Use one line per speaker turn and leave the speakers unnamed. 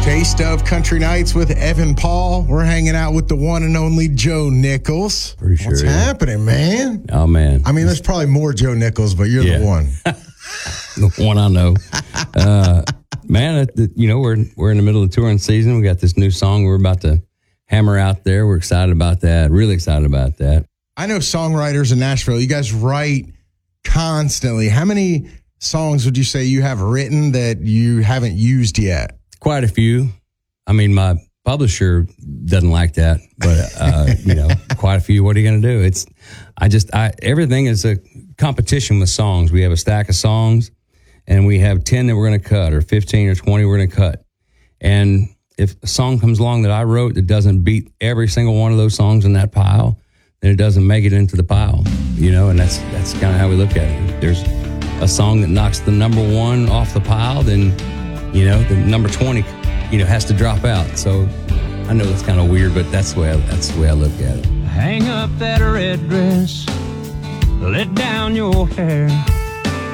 Taste of Country Nights with Evan Paul. We're hanging out with the one and only Joe Nichols.
Pretty sure.
What's happening, man?
Oh, man.
I mean, there's probably more Joe Nichols, but you're the one.
The one I know. Man, we're in the middle of the touring season. We got this new song we're about to hammer out there. We're excited about that. Really excited about that.
I know songwriters in Nashville. You guys write constantly. How many songs would you say you have written that you haven't used yet?
Quite a few. I mean, my publisher doesn't like that, but quite a few. What are you going to do? Everything is a competition with songs. We have a stack of songs, and we have 10 that we're going to cut, or 15 or 20 we're going to cut. And if a song comes along that I wrote that doesn't beat every single one of those songs in that pile, then it doesn't make it into the pile. And that's kind of how we look at it. If there's a song that knocks the number one off the pile, then the number 20, has to drop out. So I know it's kind of weird, but that's the way I look at it.
Hang up that red dress, let down your hair.